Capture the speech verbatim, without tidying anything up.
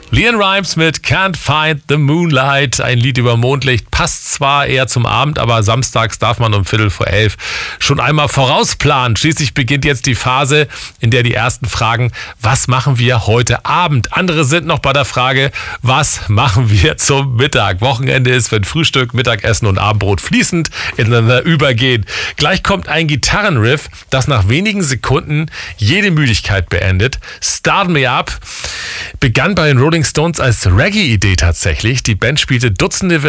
LeAnn Rimes mit Can't Find the Moonlight, ein Lied über Mondlicht, passt zwar eher zum Abend, aber samstags darf man um Viertel vor elf schon einmal vorausplanen. Schließlich beginnt jetzt die Phase, in der die ersten fragen, was machen wir heute Abend? Andere sind noch bei der Frage, was machen wir zum Mittag? Wochenende ist, wenn Frühstück, Mittagessen und Abendbrot fließend ineinander übergehen. Gleich kommt ein Gitarrenriff, das nach wenigen Sekunden jede Müdigkeit beendet. Start Me Up begann bei den Rolling Stones als Reggae-Idee tatsächlich. Die Band spielte Dutzende